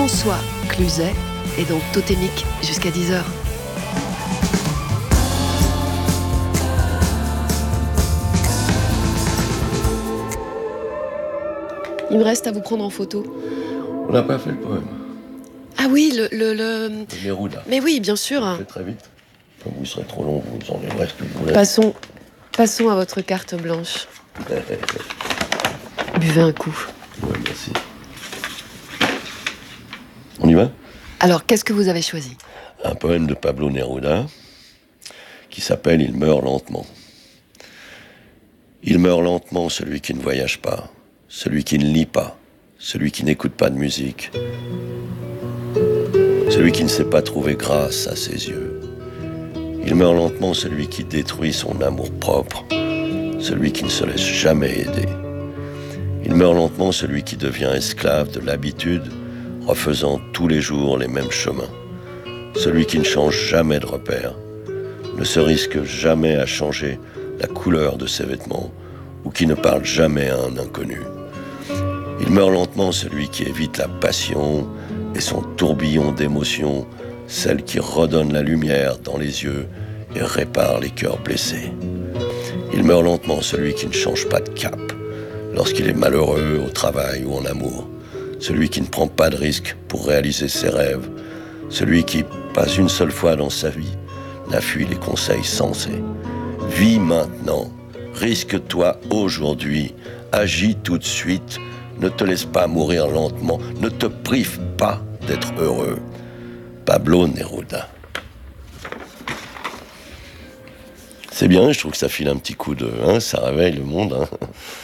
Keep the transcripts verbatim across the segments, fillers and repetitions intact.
François Cluzet est dans Totémique jusqu'à dix heures. Il me reste à vous prendre en photo. On n'a pas fait le poème. Ah oui, le... le, le... Le Neruda. Mais oui, bien sûr. On fait très vite. Comme vous serez trop long, vous enlèverez ce que vous voulez. Passons, passons à votre carte blanche. Buvez un coup. Ouais, merci. On y va ? Alors, qu'est-ce que vous avez choisi ? Un poème de Pablo Neruda qui s'appelle « Il meurt lentement ». Il meurt lentement celui qui ne voyage pas, celui qui ne lit pas, celui qui n'écoute pas de musique, celui qui ne sait pas trouver grâce à ses yeux. Il meurt lentement celui qui détruit son amour-propre, celui qui ne se laisse jamais aider. Il meurt lentement celui qui devient esclave de l'habitude, refaisant tous les jours les mêmes chemins. Celui qui ne change jamais de repère, ne se risque jamais à changer la couleur de ses vêtements, ou qui ne parle jamais à un inconnu. Il meurt lentement celui qui évite la passion et son tourbillon d'émotions, celle qui redonne la lumière dans les yeux et répare les cœurs blessés. Il meurt lentement celui qui ne change pas de cap, lorsqu'il est malheureux au travail ou en amour. Celui qui ne prend pas de risque pour réaliser ses rêves. Celui qui, pas une seule fois dans sa vie, n'a fui les conseils sensés. Vis maintenant, risque-toi aujourd'hui, agis tout de suite, ne te laisse pas mourir lentement, ne te prive pas d'être heureux. Pablo Neruda. C'est bien, je trouve que ça file un petit coup de... Hein, ça réveille le monde. Hein.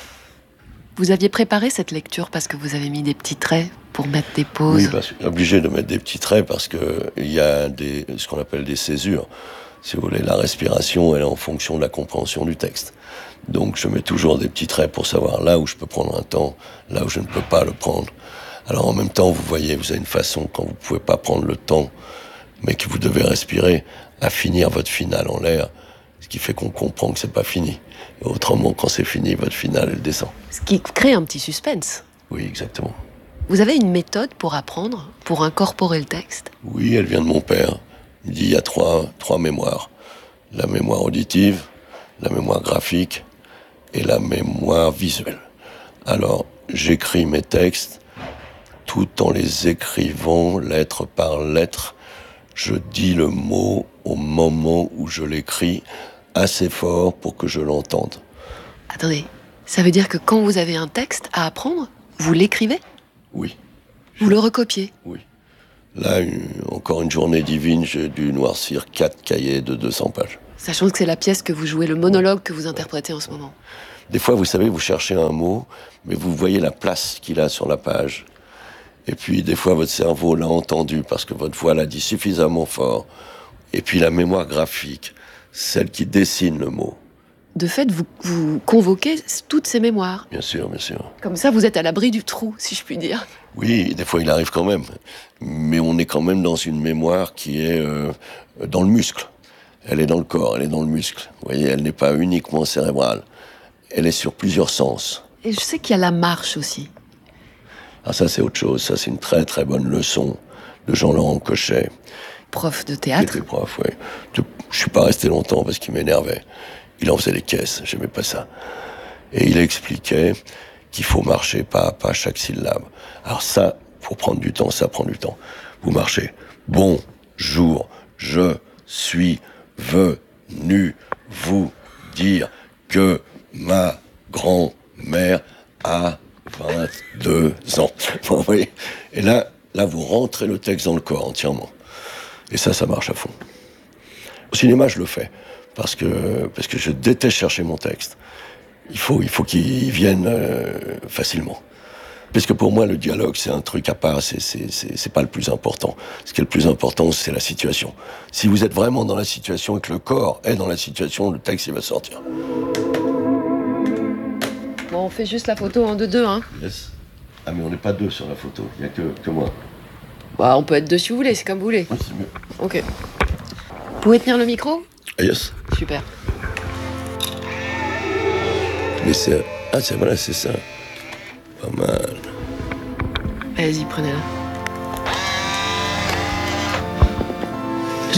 Vous aviez préparé cette lecture parce que vous avez mis des petits traits pour mettre des pauses. Oui, parce que, obligé de mettre des petits traits parce qu'il y a des, ce qu'on appelle des césures. Si vous voulez, la respiration, elle est en fonction de la compréhension du texte. Donc je mets toujours des petits traits pour savoir là où je peux prendre un temps, là où je ne peux pas le prendre. Alors en même temps, vous voyez, vous avez une façon, quand vous ne pouvez pas prendre le temps, mais que vous devez respirer, à finir votre finale en l'air, ce qui fait qu'on comprend que c'est pas fini. Et autrement, quand c'est fini, votre finale, elle descend. Ce qui crée un petit suspense. Oui, exactement. Vous avez une méthode pour apprendre, pour incorporer le texte ? Oui, elle vient de mon père. Il dit il y a trois, trois mémoires. La mémoire auditive, la mémoire graphique et la mémoire visuelle. Alors, j'écris mes textes tout en les écrivant lettre par lettre. Je dis le mot au moment où je l'écris assez fort pour que je l'entende. Attendez, ça veut dire que quand vous avez un texte à apprendre, vous l'écrivez ? Oui. Vous le recopiez ? Oui. Là, une, encore une journée divine, j'ai dû noircir quatre cahiers de deux cents pages. Sachant que c'est la pièce que vous jouez, le monologue que vous interprétez en ce moment. Des fois, vous savez, vous cherchez un mot, mais vous voyez la place qu'il a sur la page. Et puis, des fois, votre cerveau l'a entendu parce que votre voix l'a dit suffisamment fort. Et puis, la mémoire graphique, celle qui dessine le mot. De fait, vous, vous convoquez toutes ces mémoires. Bien sûr, bien sûr. Comme ça, vous êtes à l'abri du trou, si je puis dire. Oui, des fois, il arrive quand même. Mais on est quand même dans une mémoire qui est euh, dans le muscle. Elle est dans le corps, elle est dans le muscle. Vous voyez, elle n'est pas uniquement cérébrale. Elle est sur plusieurs sens. Et je sais qu'il y a la marche aussi. Ah, ça, c'est autre chose. Ça, c'est une très, très bonne leçon de Jean-Laurent Cochet. Prof de théâtre. Il était prof, oui. Je, je suis pas resté longtemps parce qu'il m'énervait. Il en faisait des caisses, j'aimais pas ça. Et il expliquait qu'il faut marcher pas à pas chaque syllabe. Alors ça, pour prendre du temps, ça prend du temps. Vous marchez. Bonjour, je suis venu vous dire que ma grand-mère a vingt-deux ans. Vous voyez ? Et là, là, vous rentrez le texte dans le corps entièrement. Et ça, ça marche à fond. Au cinéma, je le fais. Parce que, parce que je déteste chercher mon texte. Il faut, il faut qu'il vienne euh, facilement. Parce que pour moi, le dialogue, c'est un truc à part, c'est, c'est, c'est, c'est pas le plus important. Ce qui est le plus important, c'est la situation. Si vous êtes vraiment dans la situation et que le corps est dans la situation, le texte, il va sortir. Bon, on fait juste la photo en deux-deux, hein. Yes. Ah, mais on n'est pas deux sur la photo, il n'y a que, que moi. Bah, on peut être deux si vous voulez, c'est comme vous voulez. Oui, c'est mieux. Ok. Vous pouvez tenir le micro ? Ah, yes. Super. Mais c'est... Ah, c'est voilà, c'est ça. Pas mal. Allez-y, prenez-la.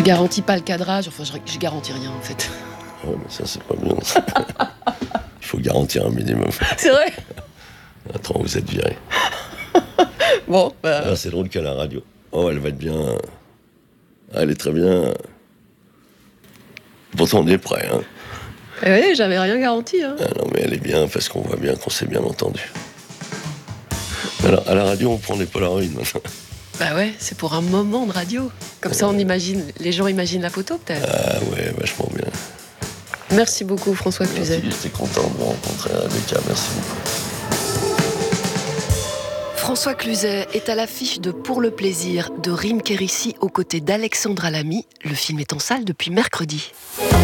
Je garantis pas le cadrage, enfin je, je garantis rien en fait. Ouais, mais ça c'est pas bien. Il faut garantir un minimum. C'est vrai. Attends, vous êtes viré. Bon, bah... Ah, c'est drôle qu'à la radio. Oh, elle va être bien. Elle est très bien. Pourtant, on est prêt, hein. Eh oui, j'avais rien garanti, hein. Ah non, mais elle est bien parce qu'on voit bien qu'on s'est bien entendu. Alors, à la radio, on prend des Polaroids maintenant. Bah ouais, c'est pour un moment de radio. Comme ouais. Ça, on imagine, les gens imaginent la photo, peut-être. Ah ouais, vachement bien. Merci beaucoup, François Cluzet. Merci, j'étais content de vous rencontrer, Rebecca. Merci beaucoup. François Cluzet est à l'affiche de Pour le plaisir de Rim Kérissi aux côtés d'Alexandra Lamy. Le film est en salle depuis mercredi.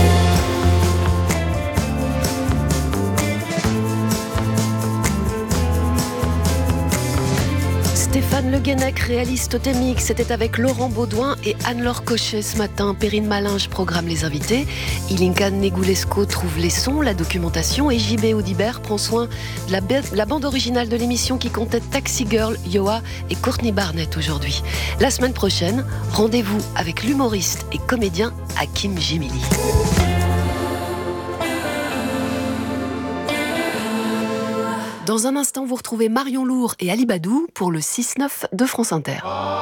Stéphane Le Guenec réalise Totémique. C'était avec Laurent Baudouin et Anne-Laure Cochet ce matin. Perrine Malinge programme les invités. Ilinka Negulesco trouve les sons, la documentation. Et J B Audibert prend soin de la, ba- la bande originale de l'émission qui comptait Taxi Girl, Yoa et Courtney Barnett aujourd'hui. La semaine prochaine, rendez-vous avec l'humoriste et comédien Hakim Jemili. Dans un instant, vous retrouvez Marion Lourd et Ali Badou pour le six neuf de France Inter.